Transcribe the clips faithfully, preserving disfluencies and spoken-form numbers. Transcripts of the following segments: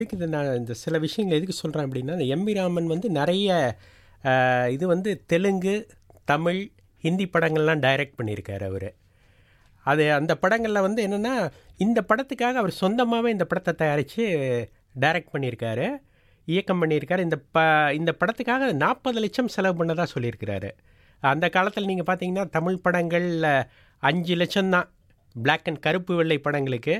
இதுக்கு இது நான் இந்த சில விஷயங்கள் எதுக்கு சொல்கிறேன் அப்படின்னா, இந்த எம்பி ராமன் வந்து நிறைய இது வந்து தெலுங்கு, தமிழ், ஹிந்தி படங்கள்லாம் டைரக்ட் பண்ணியிருக்காரு அவர். அது அந்த படங்களில் வந்து என்னென்னா, இந்த படத்துக்காக அவர் சொந்தமாகவே இந்த படத்தை தயாரித்து டைரக்ட் பண்ணியிருக்காரு, இயக்கம் பண்ணியிருக்காரு. இந்த ப இந்த படத்துக்காக நாற்பது லட்சம் செலவு பண்ணதாக சொல்லியிருக்கிறாரு. அந்த காலத்தில் நீங்கள் பார்த்தீங்கன்னா தமிழ் படங்களில் அஞ்சு லட்சம் தான் பிளாக் அண்ட் கருப்பு வெள்ளை படங்களுக்கு,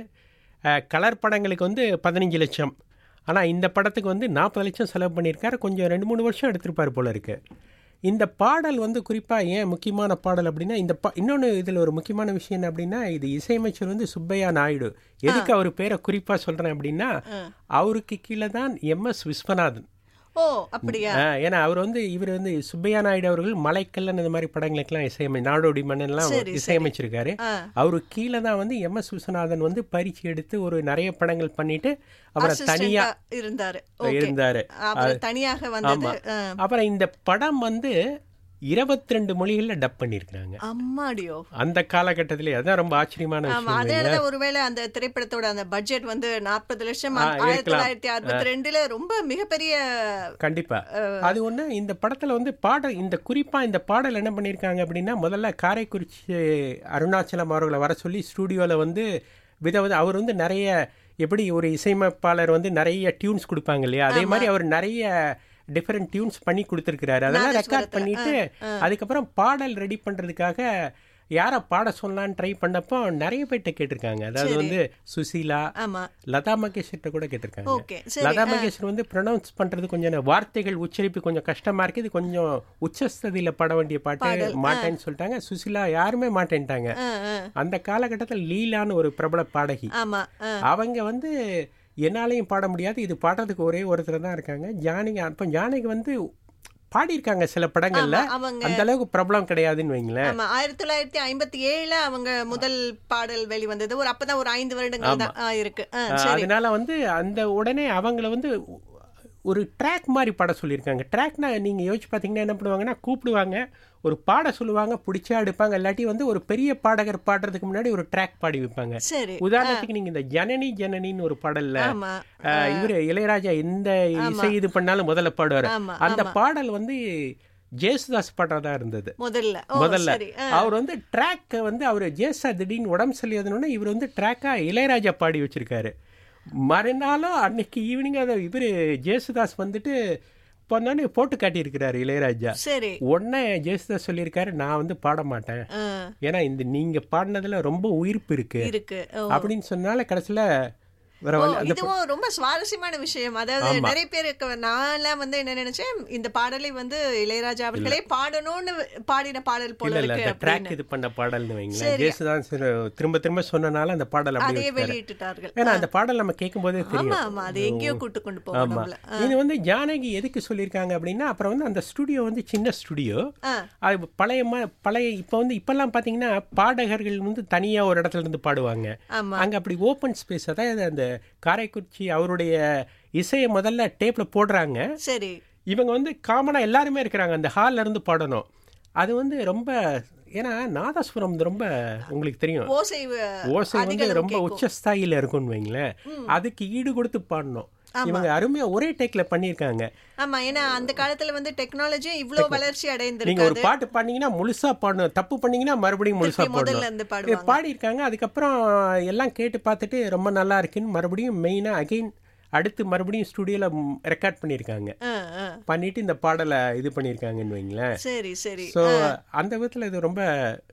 கலர் படங்களுக்கு வந்து பதினஞ்சு லட்சம். ஆனால் இந்த படத்துக்கு வந்து நாற்பது லட்சம் செலவு பண்ணியிருக்காரு. கொஞ்சம் ரெண்டு மூணு வருஷம் எடுத்திருப்பார் போல இருக்குது. இந்த பாடல் வந்து குறிப்பாக ஏன் முக்கியமான பாடல் அப்படின்னா, இந்த பா இன்னொன்று இதில் ஒரு முக்கியமான விஷயம் என்ன அப்படின்னா, இது இசையமைச்சர் வந்து சுப்பையா நாயுடு. எதுக்கு அவர் பேரை குறிப்பாக சொல்கிறேன் அப்படின்னா, அவருக்கு கீழே தான் எம்எஸ் விஸ்வநாதன். ஓ அப்படியா? ஏன்னா அவர் வந்து இவர் வந்து சுப்பையா நாயுடு அவர்கள் மலைக்கல்லன் இந்த மாதிரி படங்களுக்கெல்லாம் இசையமை, நாடோடி மன்னன்லாம் இசையமைச்சிருக்காரு. அவரு கீழே தான் வந்து எம்எஸ் விஸ்வநாதன் வந்து பயிற்சி எடுத்து ஒரு நிறைய படங்கள் பண்ணிட்டு அப்புறம் தனியா இருந்தாரு இருந்தாரு தனியாக. ஆமா. அப்புறம் இந்த படம் வந்து இருபத்தி ரெண்டு மொழிகளில் டப் பண்ணியிருக்கிறாங்க. அம்மாடியோ, அந்த காலகட்டத்திலே. அதான் ரொம்ப ஆச்சரியமான விஷயம். ஒருவேளை அந்த திரைப்படத்தோட அந்த பட்ஜெட் வந்து நாற்பது லட்சம் ஆயிரத்தி தொள்ளாயிரத்தி அறுபத்தி ரெண்டுல ரொம்ப மிகப்பெரிய. கண்டிப்பா அது ஒண்ணு. இந்த படத்துல வந்து பாடல், இந்த குறிப்பா இந்த பாடல் என்ன பண்ணியிருக்காங்க அப்படின்னா, முதல்ல காரைக்குறிச்சி அருணாச்சலம் அவர்களை வர சொல்லி ஸ்டூடியோல வந்து விதவித அவர் வந்து நிறைய, எப்படி ஒரு இசையமைப்பாளர் வந்து நிறைய டியூன்ஸ் கொடுப்பாங்க இல்லையா, அதே மாதிரி அவர் நிறைய டிஃபரெண்ட் டியூன்ஸ் பண்ணி கொடுத்துருக்கிறாரு. அதெல்லாம் ரெக்கார்ட் பண்ணிட்டு அதுக்கப்புறம் பாடல் ரெடி பண்ணுறதுக்காக யாரை பாட சொல்லலான்னு ட்ரை பண்ணப்போ நிறைய பேர்கிட்ட கேட்டிருக்காங்க. அதாவது வந்து சுசீலா, லதா மங்கேஷ்கர்கிட்ட கூட கேட்டிருக்காங்க. லதா மங்கேஷ்கர் வந்து ப்ரொனவுன்ஸ் பண்ணுறது கொஞ்சம் வார்த்தைகள் உச்சரிப்பு கொஞ்சம் கஷ்டமாக இருக்குது, இது கொஞ்சம் உச்சஸ்ததியில் பாட வேண்டிய பாட்டு மாட்டேன்னு சொல்லிட்டாங்க. சுசீலா யாருமே மாட்டேன்ட்டாங்க. அந்த காலகட்டத்தில் லீலான்னு ஒரு பிரபல பாடகி, அவங்க வந்து என்னாலையும் பாட முடியாது, இது பாடுறதுக்கு ஒரே ஒருத்தர் தான் இருக்காங்க, ஜானகி. அப்போ ஜானகி வந்து பாடியிருக்காங்க சில படங்கள்ல, அந்த அளவுக்கு பிரபலம் கிடையாதுன்னு வைங்களேன். ஆயிரத்தி தொள்ளாயிரத்தி ஐம்பத்தி ஏழுல அவங்க முதல் பாடல் வெளிவந்தது. ஒரு அப்பதான் ஒரு ஐந்து வருடங்கள் தான் இருக்கு. அதனால வந்து அந்த உடனே அவங்கள வந்து ஒரு ட்ராக் மாதிரி பாட சொல்லியிருக்காங்க. ட்ராக்னா நீங்கள் யோசிச்சு பார்த்தீங்கன்னா என்ன பண்ணுவாங்கன்னா, கூப்பிடுவாங்க, ஒரு பாட சொல்லுவாங்க, பிடிச்சா எடுப்பாங்க, இல்லாட்டி வந்து ஒரு பெரிய பாடகர் பாடுறதுக்கு முன்னாடி ஒரு ட்ராக் பாடி வைப்பாங்க. உதாரணத்துக்கு நீங்க இந்த ஜனனி ஜனனின்னு ஒரு பாடல்ல இவரு இளையராஜா எந்த இசை இது பண்ணாலும் முதல்ல பாடுவார். அந்த பாடல் வந்து ஜேசுதாஸ் பாடுறதா இருந்தது முதல்ல. முதல்ல அவர் வந்து ட்ராக் வந்து அவர் ஜேசுதாஸ் திடீர்னு உடம்பு சரியாதுன்னு இவர் வந்து ட்ராக்கா இளையராஜா பாடி வச்சிருக்காரு. மறுநாளும் அன்னைக்கு ஈவினிங் அதை இவர் ஜேசுதாஸ் வந்துட்டு பண்ணோன்னு போட்டு காட்டியிருக்கிறாரு இளையராஜா. உடனே ஜேசுதாஸ் சொல்லியிருக்காரு, நான் வந்து பாட மாட்டேன், ஏன்னா இந்த நீங்க பாடினதுல ரொம்ப உயிர்ப்பு இருக்கு அப்படின்னு சொன்னால கடைசியில இதுவும் ரொம்ப சுவாரஸ்யமான விஷயம். அதாவது நிறைய பேருக்கு நான் வந்து என்ன நினைச்சேன், இந்த பாடலை வந்து இளையராஜா அவர்களே பாடணும்னு பாடின பாடல் போல இருக்கு, ட்ராக் இது பண்ண பாடல்னு வைங்களேன். ஜேசுதாஸ் திரும்ப திரும்ப சொன்னனால அந்த பாடல் அப்படியே வெளியிட்டுட்டார்கள். ஏன்னா அந்த பாடல் நம்ம கேட்கும் போதே தெரியும். ஆமா, அது எங்கேயோ கூட்டு கொண்டு போகும். இது வந்து ஜானகி எதுக்கு சொல்லியிருக்காங்க அப்படின்னா, அப்புறம் வந்து அந்த ஸ்டுடியோ வந்து சின்ன ஸ்டுடியோ, அது பழைய பழைய இப்போ வந்து இப்பெல்லாம் பாத்தீங்கன்னா பாடகர்கள் வந்து தனியா ஒரு இடத்துல இருந்து பாடுவாங்க. அங்க அப்படி ஓப்பன் ஸ்பேஸ், அதாவது அந்த காரைக்குறிச்சி அவருடைய இசையை முதல்ல டேப்ல போடுறாங்க. சரி, இவங்க வந்து காமனா எல்லாருமே இருக்கிறாங்க, அந்த ஹால்ல இருந்து பாடணும். அது வந்து ரொம்ப, ஏன்னா நாதஸ்வரம் ரொம்ப உங்களுக்கு தெரியும், ஓசை வந்து ரொம்ப உச்சஸ்தாயில இருக்கும்னு வைங்களேன், அதுக்கு ஈடு கொடுத்து பாடணும். இவங்க அருமையா ஒரே டேக்ல பண்ணிருக்காங்க. ஆமா, ஏன்னா அந்த காலத்துல வந்து டெக்னாலஜி இவ்வளவு வளர்ச்சி அடைந்திருக்கு. நீங்க ஒரு பாட்டு பாடினீங்கன்னா முழுசா பாடணும், தப்பு பண்ணீங்கன்னா மறுபடியும் முழுசா பாடணும். பாடியிருக்காங்க. அதுக்கப்புறம் எல்லாம் கேட்டு பார்த்துட்டு ரொம்ப நல்லா இருக்குன்னு மறுபடியும் மெயினா அகைன் அடுத்து மறுபடியும் ஸ்டுடியோல ரெக்கார்ட் பண்ணியிருக்காங்க. பண்ணிட்டு இந்த பாடலை இது பண்ணியிருக்காங்கன்னு வைங்களேன். சரி சரி. ஸோ அந்த விதத்துல இது ரொம்ப,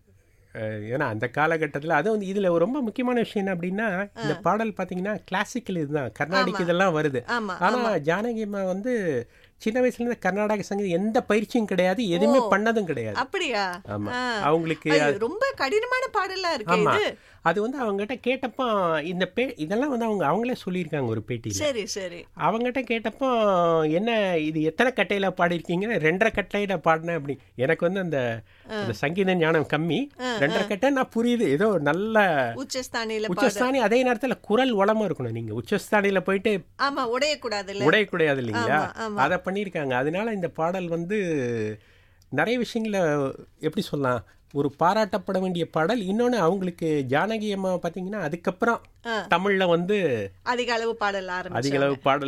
ஏன்னா அந்த காலகட்டத்தில் அது வந்து இதில் ரொம்ப முக்கியமான விஷயம் என்ன அப்படின்னா, இந்த பாடல் பார்த்தீங்கன்னா கிளாசிக்கல் இதுதான், கர்நாடிக் இதெல்லாம் வருது. ஆனால் ஜானகி அம்மா வந்து சின்ன வயசுல இருந்து கர்நாடக சங்கீதம் எந்த பயிற்சியும் கிடையாது, எதுவுமே பண்ணதும் கிடையாது. அப்படியா? ஆமா, அவங்களுக்கு ரொம்ப கடினமான பாடலா இருக்கு. ஆமா, அது வந்து அவங்ககிட்ட கேட்டப்போ இந்த பே இதெல்லாம் வந்து அவங்க அவங்களே சொல்லியிருக்காங்க ஒரு பேட்டியில். சரி சரி. அவங்ககிட்ட கேட்டப்போ என்ன இது எத்தனை கட்டையில பாடிருக்கீங்க, ரெண்டரை கட்டையில பாடினேன் அப்படி. எனக்கு வந்து அந்த சங்கீத ஞானம் கம்மி, ரெண்டரை கட்டை நான் புரியுது, ஏதோ நல்ல உச்சஸ்தானியில உச்சஸ்தானி, அதே நேரத்தில் குரல் வளமும் இருக்கணும். நீங்க உச்சஸ்தானியில போயிட்டு ஆமா உடையக்கூடாது உடையக்கூடாது இல்லைங்களா, அதை பண்ணியிருக்காங்க. அதனால இந்த பாடல் வந்து நிறைய விஷயங்கள எப்படி சொல்லலாம், ஒரு பாராட்டப்பட வேண்டிய பாடல். இன்னொன்று அவங்களுக்கு ஜானகி அம்மா பார்த்தீங்கன்னா அதுக்கப்புறம் தமிழில் வந்து அதிக அளவு பாடல் அதிக அளவு பாடல்